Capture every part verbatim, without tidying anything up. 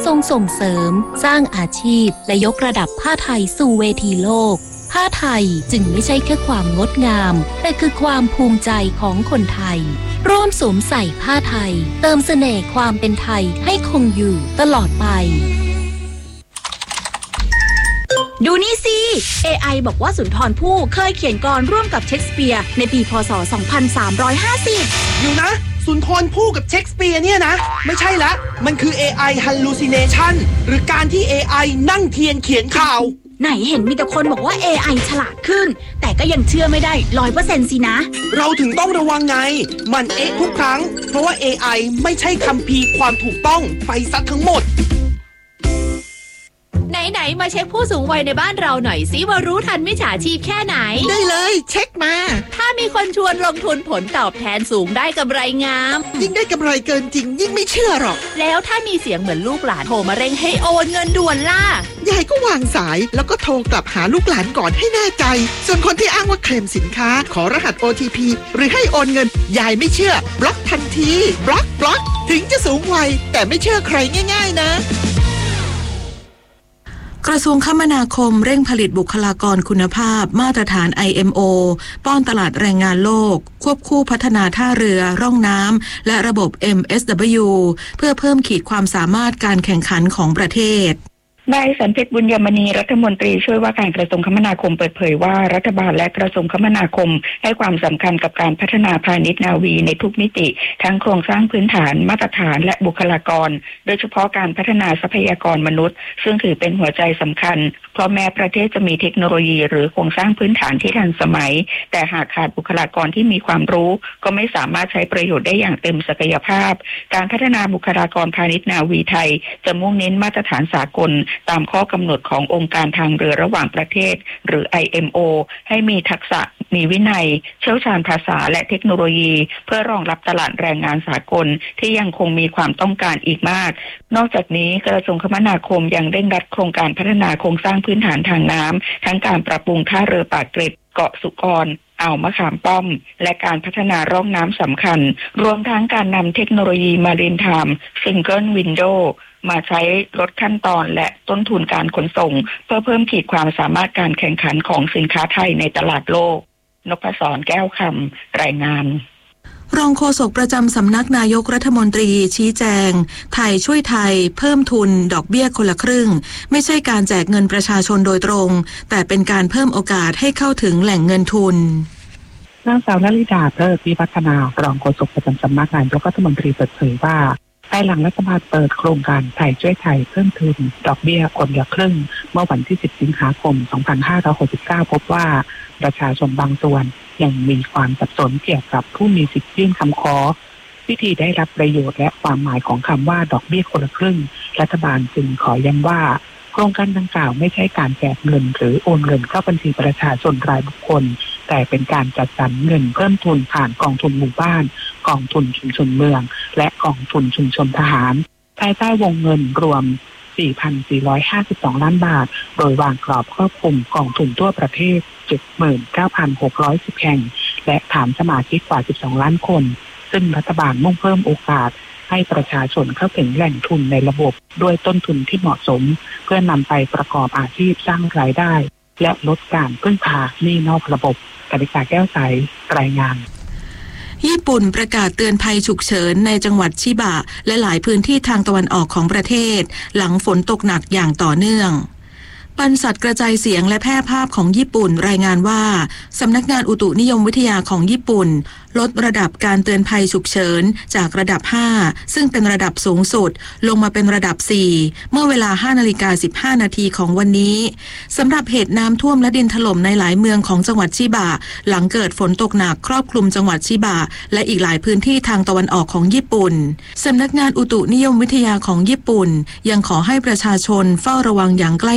ทรงส่งเสริมสร้างอาชีพและยกระดับผ้าไทยสู่เวทีโลกผ้าไทยจึงไม่ใช่แค่ความงดงามแต่คือความภูมิใจของคนไทยร่วมสวมใส่ผ้าไทยเติมเสน่ห์ความเป็นไทยให้คงอยู่ตลอดไปดูนี่สิ เอ ไอ บอกว่าสุนทรภู่เคยเขียนกลร่วมกับเชคสเปียร์ในปีพ.ศ. สองพันสามร้อยห้าสิบอยู่นะสุนทรภู่กับเชคสเปียร์เนี่ยนะไม่ใช่ละมันคือ เอ ไอ hallucination หรือการที่ เอ ไอ นั่งเทียนเขียนข่าวไหนเห็นมีแต่คนบอกว่า เอ ไอ ฉลาดขึ้นแต่ก็ยังเชื่อไม่ได้ ร้อยเปอร์เซ็นต์ สินะเราถึงต้องระวังไงมันเอ๊ะทุกครั้งเพราะว่า เอ ไอ ไม่ใช่คัมภีร์ความถูกต้องไปซะทั้งหมดไหนๆมาเช็คผู้สูงวัยในบ้านเราหน่อยสิว่ารู้ทันมิจฉาชีพแค่ไหนได้เลยเช็คมาถ้ามีคนชวนลงทุนผลตอบแทนสูงได้กำไรงามยิ่งได้กำไรเกินจริงยิ่งไม่เชื่อหรอกแล้วถ้ามีเสียงเหมือนลูกหลานโทรมาเร่งให้โอนเงินด่วนล่ะยายก็วางสายแล้วก็โทรกลับหาลูกหลานก่อนให้แน่ใจส่วนคนที่อ้างว่าเคลมสินค้าขอรหัส โอ ที พี หรือให้โอนเงินยายไม่เชื่อบล็อกทันทีบล็อกบล็อกถึงจะสูงวัยแต่ไม่เชื่อใครง่ายๆนะกระทรวงคมนาคมเร่งผลิตบุคลากรคุณภาพมาตรฐาน ไอ เอ็ม โอ ป้อนตลาดแรงงานโลกควบคู่พัฒนาท่าเรือร่องน้ำและระบบ เอ็ม เอส ดับเบิลยู เพื่อเพิ่มขีดความสามารถการแข่งขันของประเทศนายสันเพชรบุญยมณีรัฐมนตรีช่วยว่าการกระทรวงคมนาคมเปิดเผยว่ารัฐบาลและกระทรวงคมนาคมให้ความสำคัญกับการพัฒนาพาณิชย์นาวีในทุกมิติทั้งโครงสร้างพื้นฐานมาตรฐานและบุคลากรโดยเฉพาะการพัฒนาทรัพยากรมนุษย์ซึ่งถือเป็นหัวใจสำคัญเพราะแม้ประเทศจะมีเทคโนโลยีหรือโครงสร้างพื้นฐานที่ทันสมัยแต่หากขาดบุคลากรที่มีความรู้ก็ไม่สามารถใช้ประโยชน์ได้อย่างเต็มศักยภาพการพัฒนาบุคลากรพาณิชย์นาวีไทยจะมุ่งเน้นมาตรฐานสากลตามข้อกำหนดขององค์การทางเรือระหว่างประเทศหรือ ไอ เอ็ม โอ ให้มีทักษะมีวินัยเชี่ยวชาญภาษาและเทคโนโลยีเพื่อรองรับตลาดแรงงานสากลที่ยังคงมีความต้องการอีกมากนอกจากนี้กระทรวงคมนาคมยังเร่งรัดโครงการพัฒนาโครงสร้างพื้นฐานทางน้ำทั้งการปรับปรุงท่าเรือปากเกร็ดเกาะสุกรอ่าวมะขามป้อมและการพัฒนาร่องน้ำสำคัญรวมทั้งการนำเทคโนโลยีมารีนไทม์ซิงเกิลวินโดว์มาใช้ลดขั้นตอนและต้นทุนการขนส่งเพื่อเพิ่มขีดความสามารถการแข่งขันของสินค้าไทยในตลาดโลกนพศรแก้วคำรายงานรองโฆษกประจำสำนักนายกรัฐมนตรีชี้แจงไทยช่วยไทยเพิ่มทุนดอกเบี้ยคนละครึ่งไม่ใช่การแจกเงินประชาชนโดยตรงแต่เป็นการเพิ่มโอกาสให้เข้าถึงแหล่งเงินทุนนางสาวนฤดาเลิศวิวัฒนารองโฆษกประจำสำนักนายกรัฐมนตรีเปิดเผยว่าภายหลังรัฐบาลเปิดโครงการไทยช่วยไทยเพิ่มทุนดอกเบี้ยคนละครึ่งเมื่อวันที่สิบสิงหาคมสองพันห้าร้อยหกสิบเก้าพบว่าประชาชนบางส่วนยังมีความสับสนเกี่ยวกับผู้มีสิทธิ์ยื่นคำขอวิธีได้รับประโยชน์และความหมายของคำว่าดอกเบี้ยคนละครึ่งรัฐบาลจึงขอย้ำว่าโครงการดังกล่าวไม่ใช่การแจกเงินหรือโอนเงินเข้าบัญชีประชาชนรายบุคคลแต่เป็นการจัดสรรเงินเพิ่มทุนผ่านกองทุนหมู่บ้านกองทุนชุมชนเมืองและกองทุนชุมชนทหารภายใต้วงเงินรวม สี่พันสี่ร้อยห้าสิบสอง ล้านบาทโดยวางกรอบครอบคลุมกองทุนทั่วประเทศ เจ็ดหมื่นเก้าพันหกร้อยสิบ แห่งและฐานสมาชิกกว่าสิบสองล้านคนซึ่งรัฐบาลมุ่งเพิ่มโอกาสให้ประชาชนเข้าถึงแหล่งทุนในระบบด้วยต้นทุนที่เหมาะสมเพื่อนำไปประกอบอาชีพสร้างรายได้และลดการพึ่งพาหนี้นอกระบบกนิษฐาแก้วใสรายงานญี่ปุ่นประกาศเตือนภัยฉุกเฉินในจังหวัดชิบะและหลายพื้นที่ทางตะวันออกของประเทศหลังฝนตกหนักอย่างต่อเนื่องบรรษัทกระจายเสียงและแพร่ภาพของญี่ปุ่นรายงานว่าสำนักงานอุตุนิยมวิทยาของญี่ปุ่นลดระดับการเตือนภัยฉุกเฉินจากระดับห้าซึ่งเป็นระดับสูงสุดลงมาเป็นระดับสี่เมื่อเวลา ห้านาฬิกาสิบห้า นาทีของวันนี้สำหรับเหตุน้ำท่วมและดินถล่มในหลายเมืองของจังหวัดชิบะหลังเกิดฝนตกหนักครอบคลุมจังหวัดชิบะและอีกหลายพื้นที่ทางตะวันออกของญี่ปุ่นสำนักงานอุตุนิยมวิทยาของญี่ปุ่นยังขอให้ประชาชนเฝ้าระวังอย่างใกล้ชิด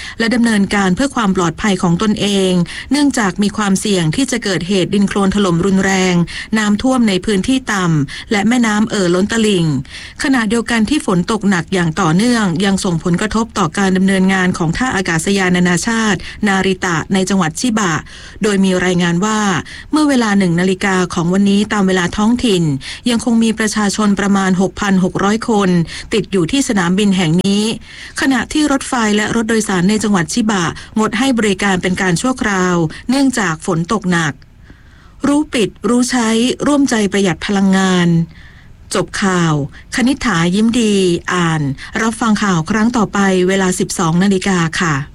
และดำเนินการเพื่อความปลอดภัยของตนเองเนื่องจากมีความเสี่ยงที่จะเกิดเหตุดินโคลนถล่มรุนแรงน้ำท่วมในพื้นที่ต่ำและแม่น้ำเอ่อล้นตลิ่งขณะเดียวกันที่ฝนตกหนักอย่างต่อเนื่องยังส่งผลกระทบต่อการดำเนินงานของท่าอากาศยานนานาชาตินาริตะในจังหวัดชิบะโดยมีรายงานว่าเมื่อเวลาหนึ่งนาฬิกาของวันนี้ตามเวลาท้องถิ่นยังคงมีประชาชนประมาณ หกพันหกร้อย คนติดอยู่ที่สนามบินแห่งนี้ขณะที่รถไฟและรถโดยสารในจังหวัดชิบะงดให้บริการเป็นการชั่วคราวเนื่องจากฝนตกหนักรู้ปิดรู้ใช้ร่วมใจประหยัดพลังงานจบข่าวคณิษฐายิ้มดีอ่านรับฟังข่าวครั้งต่อไปเวลา สิบสองนาฬิกาค่ะ